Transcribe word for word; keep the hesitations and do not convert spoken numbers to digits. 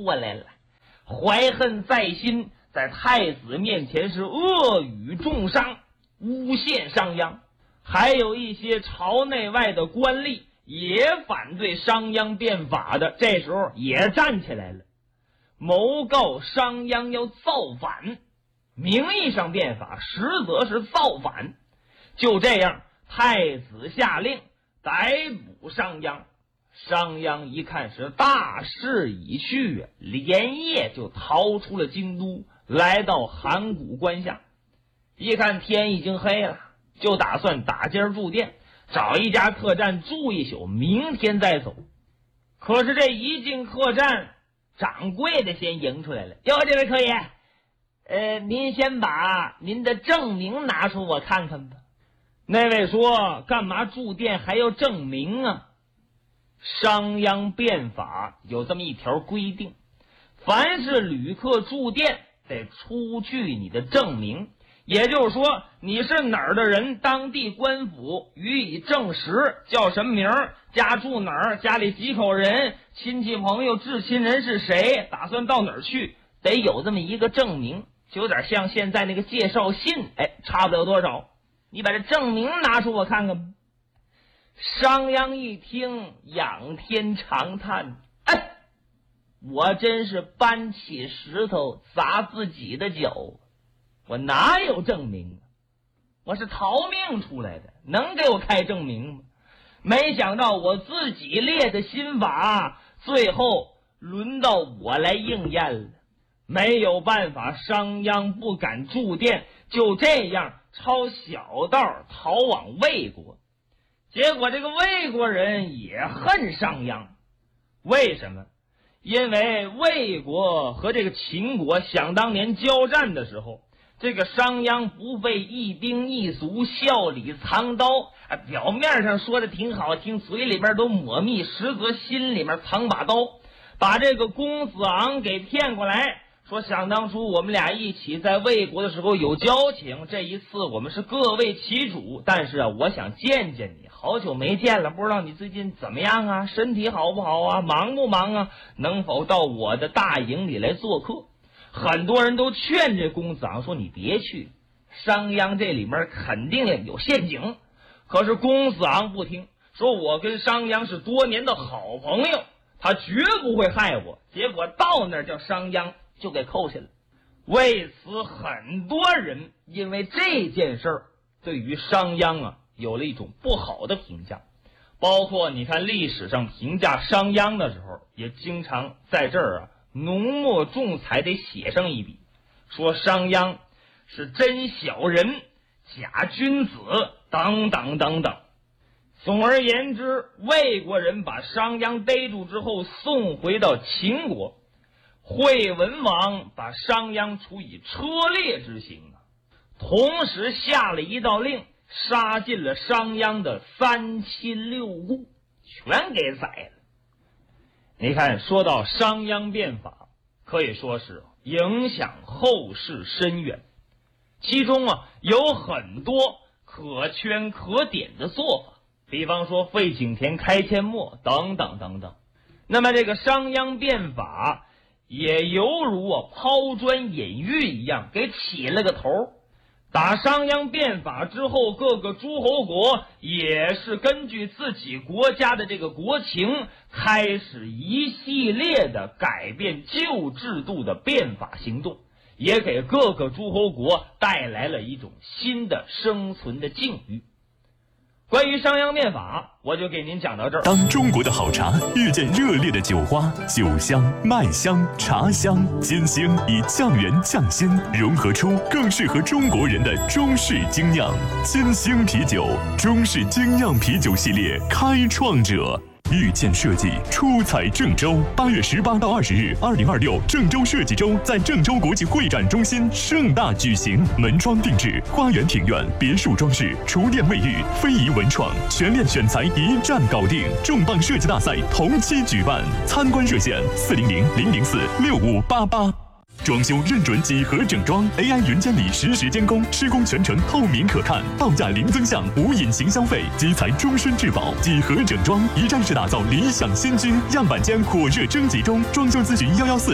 过来了，怀恨在心，在太子面前是恶语重伤，诬陷商鞅。还有一些朝内外的官吏也反对商鞅变法的，这时候也站起来了，谋告商鞅要造反，名义上变法，实则是造反。就这样，太子下令逮捕商鞅。商鞅一看是大势已去啊，连夜就逃出了京都，来到函谷关下。一看天已经黑了，就打算打尖住店，找一家客栈住一宿，明天再走。可是这一进客栈，掌柜的先迎出来了：“哟，这位客爷，呃，您先把您的证明拿出我看看吧。”那位说：“干嘛住店还要证明啊？”商鞅变法有这么一条规定，凡是旅客住店得出具你的证明，也就是说你是哪儿的人，当地官府予以证实，叫什么名，家住哪儿，家里几口人，亲戚朋友至亲人是谁，打算到哪儿去，得有这么一个证明，就有点像现在那个介绍信，哎，差不了多少。你把这证明拿出我看看吧。商鞅一听，仰天长叹：“哎，我真是搬起石头砸自己的脚，我哪有证明啊？我是逃命出来的，能给我开证明吗？没想到我自己列的新法，最后轮到我来应验了。没有办法，商鞅不敢住店，就这样抄小道逃往魏国。结果这个魏国人也恨商鞅，为什么？因为魏国和这个秦国想当年交战的时候，这个商鞅不费一兵一卒，笑里藏刀，啊，表面上说的挺好听，嘴里边都抹蜜，实则心里面藏把刀，把这个公子昂给骗过来，说想当初我们俩一起在魏国的时候有交情，这一次我们是各为其主，但是啊，我想见见你，好久没见了，不知道你最近怎么样啊，身体好不好啊，忙不忙啊，能否到我的大营里来做客。很多人都劝这公子昂说你别去，商鞅这里面肯定有陷阱。可是公子昂不听，说我跟商鞅是多年的好朋友，他绝不会害我。结果到那儿叫商鞅就给扣下了。为此很多人因为这件事儿对于商鞅啊有了一种不好的评价，包括你看历史上评价商鞅的时候，也经常在这儿啊浓墨重彩得写上一笔，说商鞅是真小人、假君子等等等等。总而言之，魏国人把商鞅逮住之后送回到秦国，惠文王把商鞅处以车裂之刑啊，同时下了一道令，杀尽了商鞅的三亲六故，全给宰了。你看，说到商鞅变法，可以说是影响后世深远，其中啊有很多可圈可点的做法，比方说废井田开阡陌等等等等。那么这个商鞅变法也犹如啊抛砖引玉一样，给起了个头。打商鞅变法之后，各个诸侯国也是根据自己国家的这个国情，开始一系列的改变旧制度的变法行动，也给各个诸侯国带来了一种新的生存的境遇。关于商鞅变法，我就给您讲到这儿。 当中国的好茶遇见热烈的酒花，酒香、麦香、茶香、金星以匠人匠心融合出更适合中国人的中式精酿。金星啤酒，中式精酿啤酒系列开创者。遇见设计出彩郑州，八月十八到二十日，二零二六郑州设计周在郑州国际会展中心盛大举行，门窗定制、花园庭院、别墅装饰、厨电卫浴、非遗文创，全链选材一站搞定。重磅设计大赛同期举办，参观热线四零零零零四六五八八。装修认准几何整装 ，A I 云监理实时监工，施工全程透明可看，报价零增项无隐形消费，基材终身质保。几何整装一站式打造理想新居，样板间火热征集中，装修咨询幺幺四